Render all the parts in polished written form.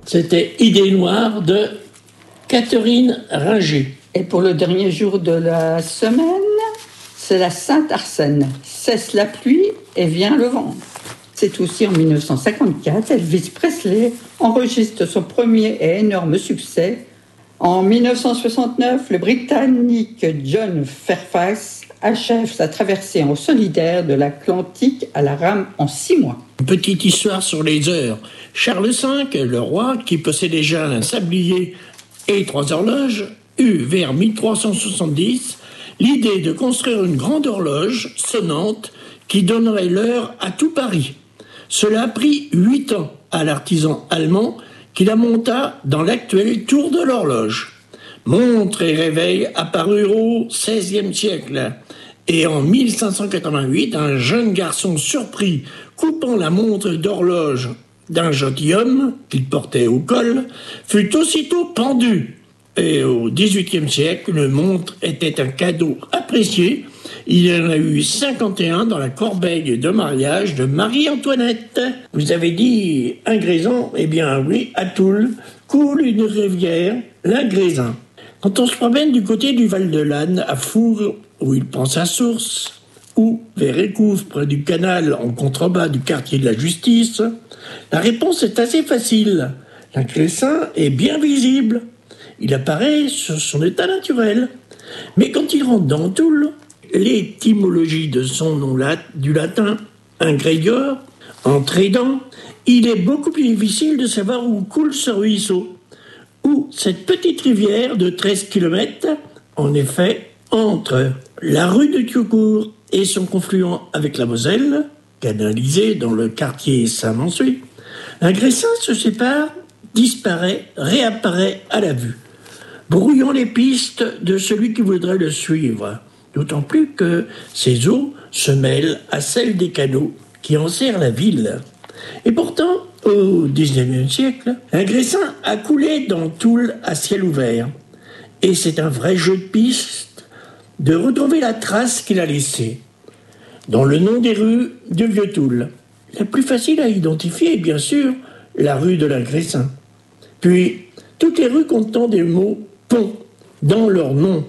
C'était Idée noire de Catherine Ringer. Et pour le dernier jour de la semaine, c'est la Sainte Arsène. Cesse la pluie et vient le vent. C'est aussi en 1954, Elvis Presley enregistre son premier et énorme succès. En 1969, le Britannique John Fairfax achève sa traversée en solidaire de l'Atlantique à la rame en 6 mois. Petite histoire sur les heures. Charles V, le roi, qui possédait déjà un sablier et 3 horloges, eut vers 1370 l'idée de construire une grande horloge sonnante qui donnerait l'heure à tout Paris. Cela a pris 8 ans à l'artisan allemand qui la monta dans l'actuelle tour de l'horloge. Montre et réveil apparurent au XVIe siècle. Et en 1588, un jeune garçon surpris coupant la montre d'horloge d'un gentilhomme qu'il portait au col fut aussitôt pendu. Et au XVIIIe siècle, une montre était un cadeau apprécié. Il y en a eu 51 dans la corbeille de mariage de Marie-Antoinette. Vous avez dit Ingrésin? Eh bien oui, à Toul coule une rivière, l'Ingrésin. Quand on se promène du côté du Val-de-Lanne, à Fourques, où il prend sa source, ou vers Écouves, près du canal, en contrebas du quartier de la Justice, la réponse est assez facile. L'Ingrésin est bien visible. Il apparaît sur son état naturel. Mais quand il rentre dans Toul, l'étymologie de son nom du latin ingrédior, entraidant, il est beaucoup plus difficile de savoir où coule ce ruisseau, où cette petite rivière de 13 km, en effet, entre la rue de Thiaucourt et son confluent avec la Moselle, canalisée dans le quartier Saint-Mansuet, l'Ingrésin se sépare, disparaît, réapparaît à la vue, brouillant les pistes de celui qui voudrait le suivre. D'autant plus que ses eaux se mêlent à celles des canaux qui enserrent la ville. Et pourtant, au XIXe siècle, l'Ingrésin a coulé dans Toul à ciel ouvert. Et c'est un vrai jeu de piste de retrouver la trace qu'il a laissée dans le nom des rues de Vieux-Toul. La plus facile à identifier est bien sûr la rue de l'Ingrésin. Puis, toutes les rues contenant des mots « pont » dans leur nom.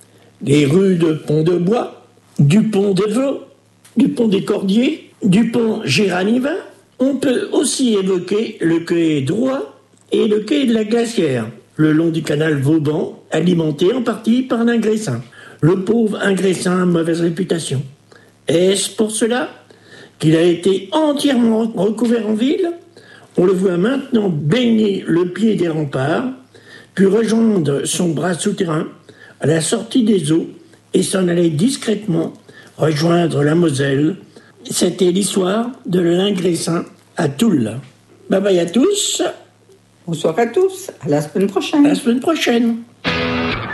Les rues de Pont-de-Bois, du Pont des Vaux, du Pont des Cordiers, du Pont Géraniva. On peut aussi évoquer le quai Drouot et le quai de la Glacière, le long du canal Vauban, alimenté en partie par l'Ingrésin. Le pauvre Ingrésin a mauvaise réputation. Est-ce pour cela qu'il a été entièrement recouvert en ville? On le voit maintenant baigner le pied des remparts, puis rejoindre son bras souterrain à la sortie des eaux et s'en aller discrètement rejoindre la Moselle. C'était l'histoire de l'Ingrésin à Toul. Bye bye à tous. Bonsoir à tous. À la semaine prochaine. À la semaine prochaine.